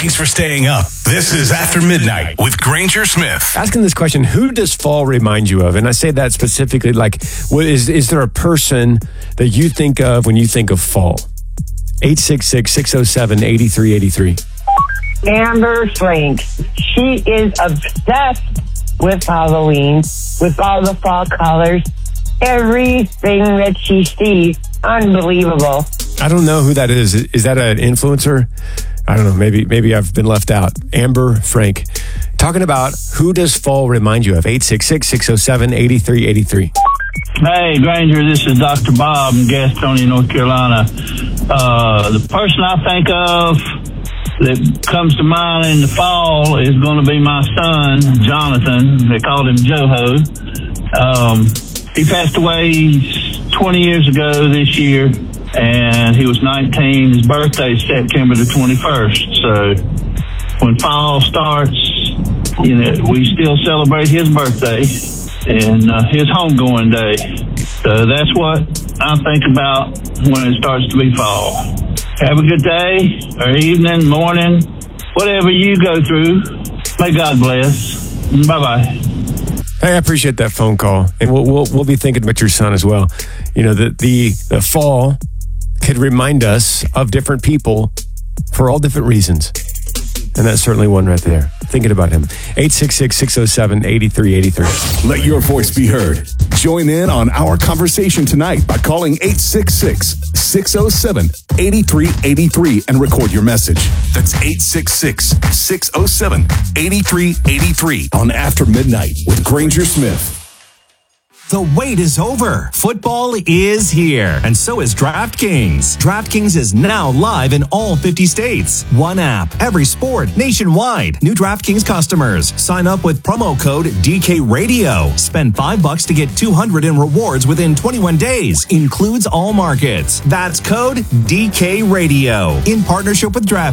Thanks for staying up. This is After Midnight with Granger Smith. Asking this question, who does fall remind you of? And I say that specifically, like, is there a person that you think of when you think of fall? 866-607-8383. Amber Frank. She is obsessed with Halloween, with all the fall colors. Everything that she sees, unbelievable. I don't know who that is. Is that an influencer? I don't know. Maybe I've been left out. Amber Frank. Talking about who does fall remind you of? 866-607-8383. Hey, Granger, this is Dr. Bob in Gastonia, North Carolina. The person I think of that comes to mind in the fall is going to be my son, Jonathan. They called him Joho. He passed away 20 years ago this year, and he was 19. His birthday is September the 21st. So when fall starts, we still celebrate his birthday and his homegoing day. So that's what I think about when it starts to be fall. Have a good day or evening, morning, whatever you go through. May God bless. Bye-bye. Hey, I appreciate that phone call. And we'll be thinking about your son as well. The fall could remind us of different people for all different reasons. And that's certainly one right there. Thinking about him. 866-607-8383. Let your voice be heard. Join in on our conversation tonight by calling 866-607-8383 and record your message. That's 866-607-8383 on After Midnight with Granger Smith. The wait is over. Football is here, and so is DraftKings. DraftKings is now live in all 50 states. One app, every sport, nationwide. New DraftKings customers. Sign up with promo code DKRadio. Spend $5 to get $200 in rewards within 21 days. Includes all markets. That's code DKRadio. In partnership with DraftKings.